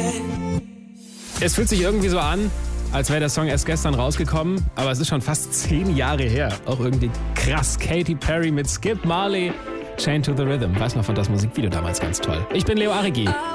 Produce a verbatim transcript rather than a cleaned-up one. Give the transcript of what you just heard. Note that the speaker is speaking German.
Es fühlt sich irgendwie so an, als wäre der Song erst gestern rausgekommen, aber es ist schon fast zehn Jahre her. Auch irgendwie krass. Katy Perry mit Skip Marley, Chained to the Rhythm. Weiß noch, fand das Musikvideo damals ganz toll. Ich bin Leo Arrigi.